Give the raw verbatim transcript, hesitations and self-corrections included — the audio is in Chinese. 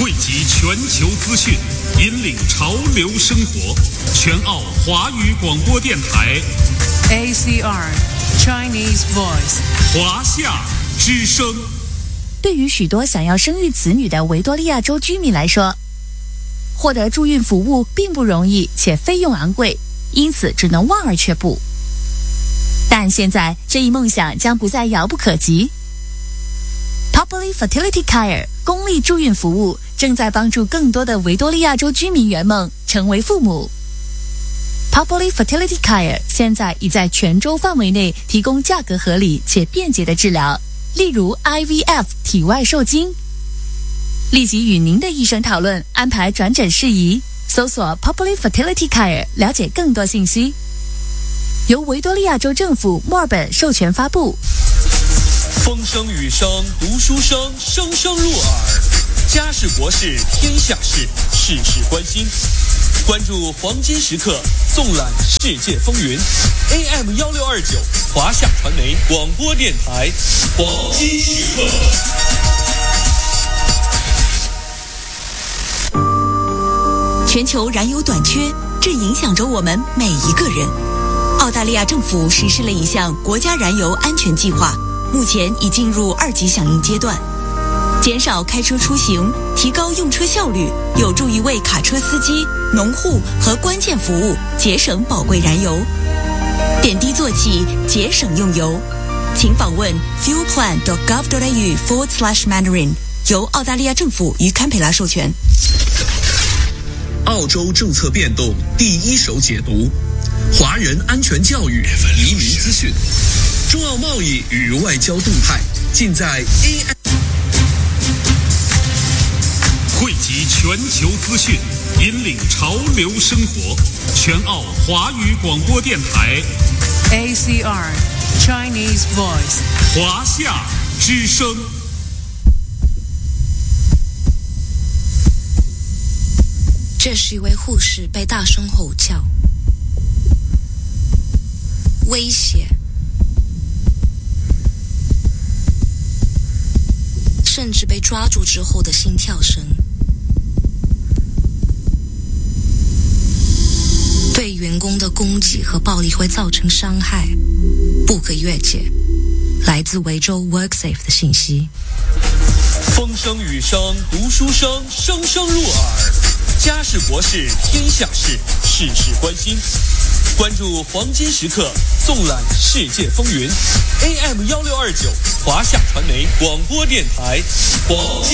汇集全球资讯，引领潮流生活。全澳华语广播电台 A C R Chinese Voice 华夏之声。 对于许多想要生育子女的维多利亚州居民来说，获得助孕服务并不容易，且费用昂贵，因此只能望而却步。但现在这一梦想将不再遥不可及。Populi Fertility Care 公立助孕服务正在帮助更多的维多利亚州居民圆梦，成为父母。Populi Fertility Care 现在已在全州范围内提供价格合理且便捷的治疗，例如 I V F 体外受精。立即与您的医生讨论安排转诊事宜，搜索 Populi Fertility Care 了解更多信息。由维多利亚州政府墨尔本授权发布。 风声雨声读书声，声声入耳。家事国事天下事，事事关心。关注黄金时刻，纵览世界风云。A M 一六二九华夏传媒广播电台，黄金时刻。 全球燃油短缺正影响着我们每一个人。澳大利亚政府实施了一项国家燃油安全计划，目前已进入二级响应阶段。减少开车出行，提高用车效率，有助于为卡车司机、农户和关键服务节省宝贵燃油。点滴做起，节省用油。请访问 fuelplan dot gov dot a u forward slash mandarin， 由澳大利亚政府与堪培拉授权。 澳洲政策变动第一手解读，华人安全教育、移民资讯，中澳贸易与外交动态，尽在 A M。 汇集全球资讯，引领潮流生活。全澳华语广播电台 A C R Chinese Voice 华夏之声。 这是一位护士被大声吼叫，威胁，甚至被抓住之后的心跳声。对员工的攻击和暴力会造成伤害，不可越界。来自维州 WorkSafe 的信息。 风声雨声读书声，声声入耳。家事国事天下事，事事关心。关注黄金时刻，纵览世界风云。A M 一六二九华夏传媒广播电台，黄金